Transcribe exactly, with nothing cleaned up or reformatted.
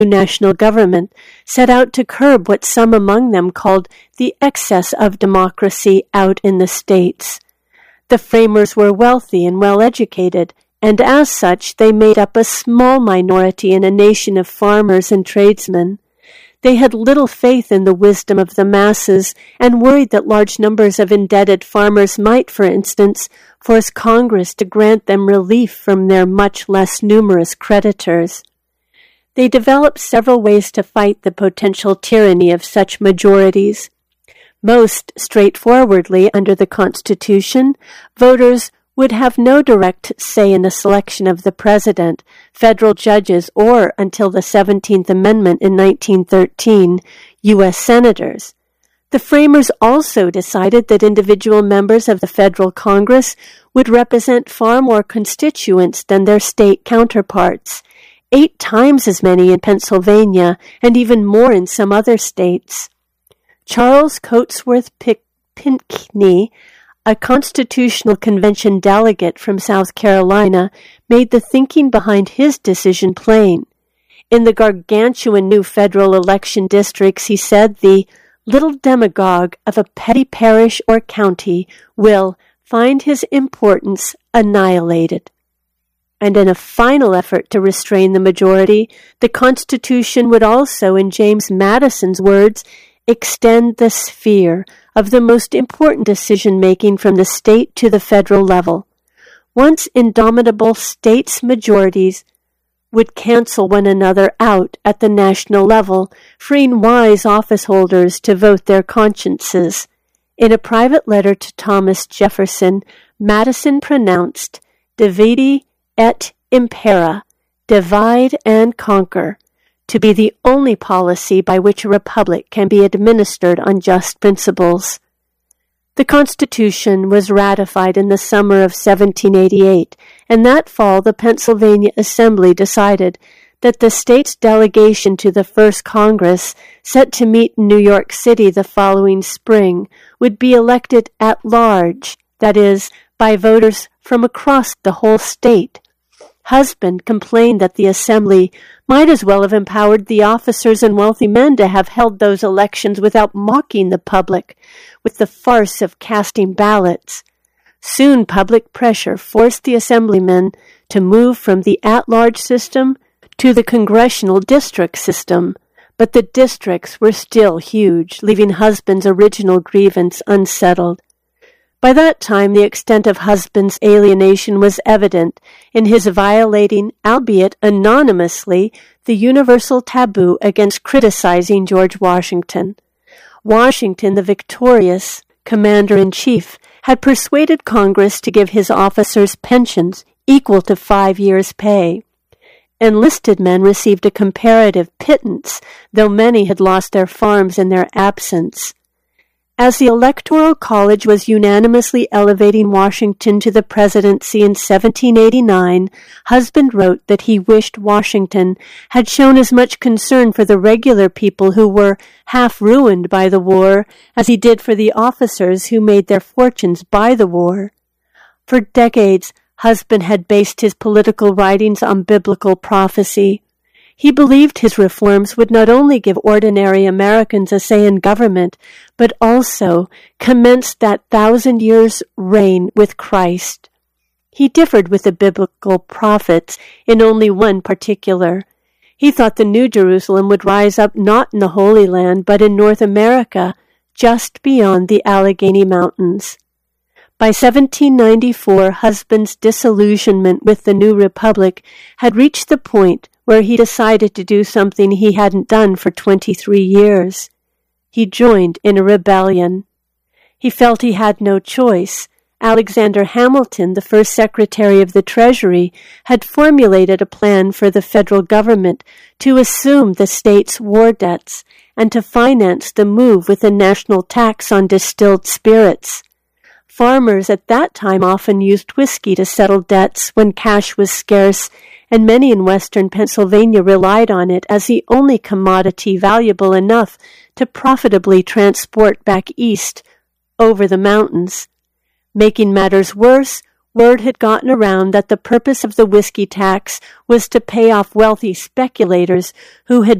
national government set out to curb what some among them called the excess of democracy out in the states. The framers were wealthy and well-educated, and as such they made up a small minority in a nation of farmers and tradesmen. They had little faith in the wisdom of the masses and worried that large numbers of indebted farmers might, for instance, force Congress to grant them relief from their much less numerous creditors. They developed several ways to fight the potential tyranny of such majorities. Most straightforwardly, under the Constitution, voters would have no direct say in the selection of the president, federal judges, or, until the seventeenth Amendment in nineteen thirteen, U S senators. The framers also decided that individual members of the federal Congress would represent far more constituents than their state counterparts, eight times as many in Pennsylvania and even more in some other states. Charles Cotesworth Pinckney, a Constitutional Convention delegate from South Carolina, made the thinking behind his decision plain. In the gargantuan new federal election districts, he said, the little demagogue of a petty parish or county will find his importance annihilated. And in a final effort to restrain the majority, the Constitution would also, in James Madison's words, extend the sphere of the most important decision-making from the state to the federal level. Once indomitable states' majorities would cancel one another out at the national level, freeing wise office holders to vote their consciences. In a private letter to Thomas Jefferson, Madison pronounced, Divide et impera, divide and conquer, to be the only policy by which a republic can be administered on just principles. The Constitution was ratified in the summer of seventeen eighty-eight, and that fall the Pennsylvania Assembly decided that the state's delegation to the First Congress, set to meet in New York City the following spring, would be elected at large, that is, by voters from across the whole state. Husband complained that the Assembly might as well have empowered the officers and wealthy men to have held those elections without mocking the public with the farce of casting ballots. Soon public pressure forced the assemblymen to move from the at-large system to the congressional district system, but the districts were still huge, leaving Husband's original grievance unsettled. By that time, the extent of Husband's alienation was evident in his violating, albeit anonymously, the universal taboo against criticizing George Washington. Washington, the victorious commander-in-chief, had persuaded Congress to give his officers pensions equal to five years' pay. Enlisted men received a comparative pittance, though many had lost their farms in their absence. As the Electoral College was unanimously elevating Washington to the presidency in seventeen eighty-nine, Husband wrote that he wished Washington had shown as much concern for the regular people who were half ruined by the war as he did for the officers who made their fortunes by the war. For decades, Husband had based his political writings on biblical prophecy. He believed his reforms would not only give ordinary Americans a say in government, but also commence that thousand years' reign with Christ. He differed with the biblical prophets in only one particular. He thought the New Jerusalem would rise up not in the Holy Land, but in North America, just beyond the Allegheny Mountains. By seventeen ninety-four, Husband's disillusionment with the new republic had reached the point where he decided to do something he hadn't done for twenty-three years. He joined in a rebellion. He felt he had no choice. Alexander Hamilton, the first Secretary of the Treasury, had formulated a plan for the federal government to assume the state's war debts and to finance the move with a national tax on distilled spirits. Farmers at that time often used whiskey to settle debts when cash was scarce, and many in western Pennsylvania relied on it as the only commodity valuable enough to profitably transport back east over the mountains. Making matters worse, Word had gotten around that the purpose of the whiskey tax was to pay off wealthy speculators who had